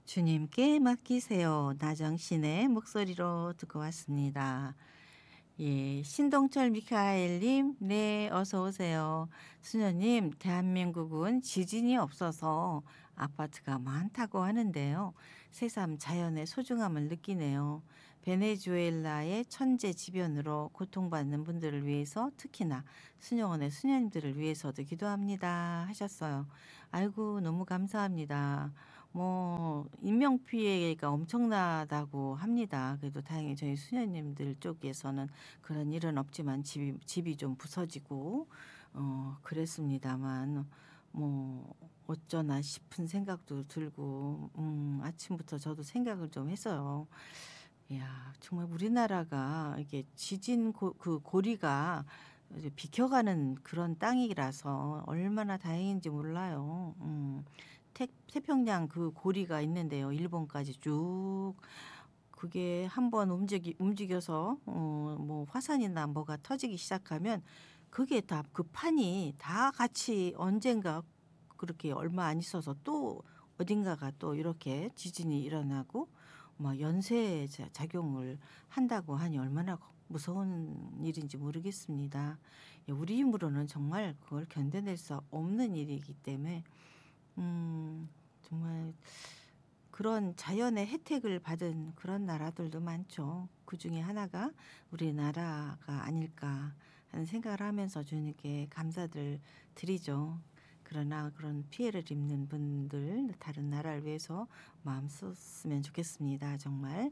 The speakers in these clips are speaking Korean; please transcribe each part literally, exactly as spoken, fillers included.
주님께 맡기세요. 나정신의 목소리로 듣고 왔습니다. 예, 신동철 미카엘님, 네, 어서 오세요. 수녀님, 대한민국은 지진이 없어서 아파트가 많다고 하는데요. 새삼 자연의 소중함을 느끼네요. 베네수엘라의 천재지변으로 고통받는 분들을 위해서 특히나 수녀원의 수녀님들을 위해서도 기도합니다. 하셨어요. 아이고, 너무 감사합니다. 뭐 인명피해가 엄청나다고 합니다. 그래도 다행히 저희 수녀님들 쪽에서는 그런 일은 없지만 집이 집이 좀 부서지고 어 그랬습니다만 뭐 어쩌나 싶은 생각도 들고 음 아침부터 저도 생각을 좀 했어요. 이야, 정말 우리나라가 이게 지진 고, 그 고리가 이제 비켜가는 그런 땅이라서 얼마나 다행인지 몰라요. 음. 태, 태평양 그 고리가 있는데요. 일본까지 쭉 그게 한번 움직이 움직여서 어 뭐 화산이나 뭐가 터지기 시작하면 그게 다 그 판이 다 같이 언젠가 그렇게 얼마 안 있어서 또 어딘가가 또 이렇게 지진이 일어나고 막 연쇄 자- 작용을 한다고 하니 얼마나 거- 무서운 일인지 모르겠습니다. 예, 우리 힘으로는 정말 그걸 견뎌낼 수 없는 일이기 때문에 음 정말 그런 자연의 혜택을 받은 그런 나라들도 많죠. 그중에 하나가 우리나라가 아닐까 하는 생각을 하면서 주님께 감사를 드리죠. 그러나 그런 피해를 입는 분들 다른 나라를 위해서 마음 썼으면 좋겠습니다. 정말.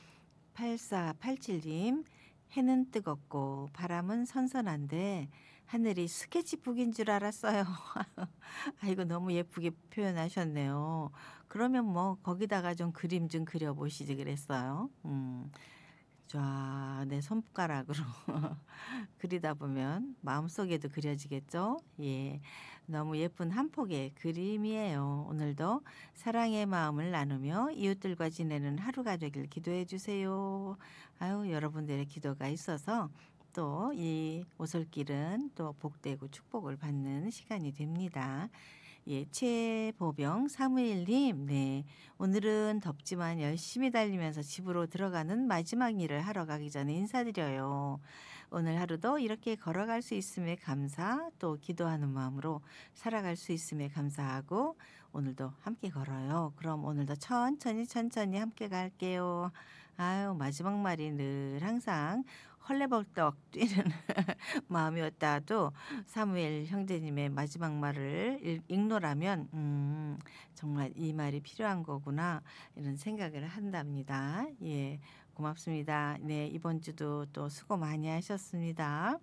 팔사팔칠님, 해는 뜨겁고 바람은 선선한데 하늘이 스케치북인 줄 알았어요. 아이고, 너무 예쁘게 표현하셨네요. 그러면 뭐 거기다가 좀 그림 좀 그려 보시지 그랬어요. 음. 자, 내 손가락으로 그리다 보면 마음속에도 그려지겠죠? 예. 너무 예쁜 한 폭의 그림이에요. 오늘도 사랑의 마음을 나누며 이웃들과 지내는 하루가 되길 기도해 주세요. 아유, 여러분들의 기도가 있어서 또 이 오솔길은 또 복되고 축복을 받는 시간이 됩니다. 예, 최보병 사무엘님, 네. 오늘은 덥지만 열심히 달리면서 집으로 들어가는 마지막 일을 하러 가기 전에 인사드려요. 오늘 하루도 이렇게 걸어갈 수 있음에 감사, 또 기도하는 마음으로 살아갈 수 있음에 감사하고 오늘도 함께 걸어요. 그럼 오늘도 천천히 천천히 함께 갈게요. 아유, 마지막 말이 늘 항상 헐레벌떡 뛰는 마음이었다도 사무엘 형제님의 마지막 말을 읽- 읽노라면 음, 정말 이 말이 필요한 거구나 이런 생각을 한답니다. 예, 고맙습니다. 네, 이번 주도 또 수고 많이 하셨습니다.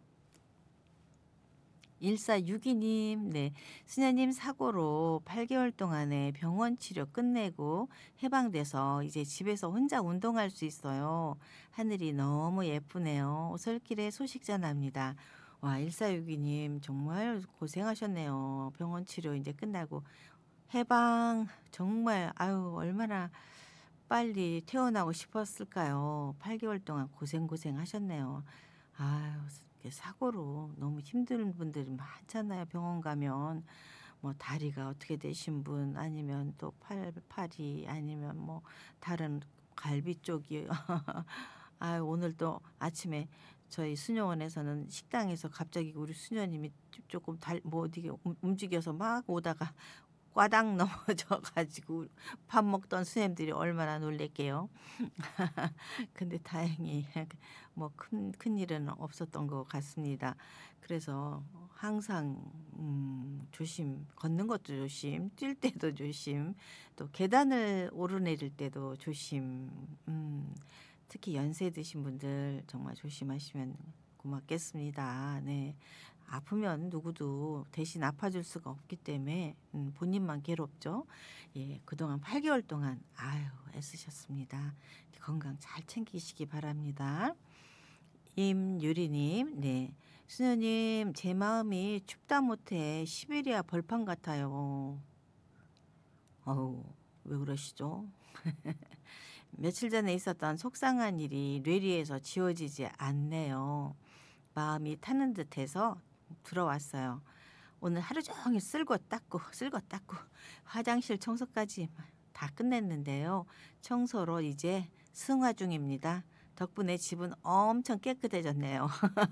일사육이님, 네. 수녀님 사고로 팔 개월 동안의 병원 치료 끝내고 해방돼서 이제 집에서 혼자 운동할 수 있어요. 하늘이 너무 예쁘네요. 오솔길에 소식 전합니다. 와, 일사육이님 정말 고생하셨네요. 병원 치료 이제 끝나고 해방 정말 아유 얼마나 빨리 퇴원하고 싶었을까요? 팔 개월 동안 고생 고생 하셨네요. 아유, 이렇게 사고로 너무 힘든 분들이 많잖아요. 병원 가면 뭐 다리가 어떻게 되신 분 아니면 또 팔, 팔이 아니면 뭐 다른 갈비 쪽이 아, 오늘 또 아침에 저희 수녀원에서는 식당에서 갑자기 우리 수녀님이 조금 달, 뭐 어디 움직여서 막 오다가 꽈당 넘어져 가지고 밥 먹던 수녀님들이 얼마나 놀랬게요. 근데 다행히 뭐 큰 큰일은 없었던 것 같습니다. 그래서 항상 음 조심, 걷는 것도 조심, 뛸 때도 조심, 또 계단을 오르내릴 때도 조심. 음 특히 연세 드신 분들 정말 조심하시면 고맙겠습니다. 네. 아프면 누구도 대신 아파줄 수가 없기 때문에 음 본인만 괴롭죠. 예, 그동안 팔 개월 동안 아유 애쓰셨습니다. 건강 잘 챙기시기 바랍니다. 임유리님, 네. 수녀님, 제 마음이 춥다 못해 시베리아 벌판 같아요. 어우, 왜 그러시죠? 며칠 전에 있었던 속상한 일이 뇌리에서 지워지지 않네요. 마음이 타는 듯해서 들어왔어요. 오늘 하루 종일 쓸고 닦고 쓸고 닦고 화장실 청소까지 다 끝냈는데요. 청소로 이제 승화 중입니다. 덕분에 집은 엄청 깨끗해졌네요.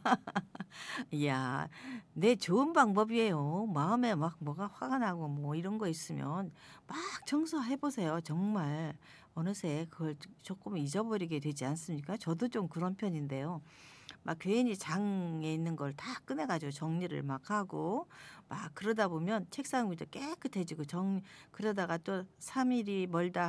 이야. 네 좋은 방법이에요. 마음에 막 뭐가 화가 나고 뭐 이런 거 있으면 막 청소해 보세요. 정말 어느새 그걸 쪼 쪼끔 잊어버리게 되지 않습니까? 저도 좀 그런 편인데요. 막 괜히 장에 있는 걸 다 꺼내 가지고 정리를 막 하고 막 그러다 보면 책상 위도 깨끗해지고 정 그러다가 또 삼 일이 멀다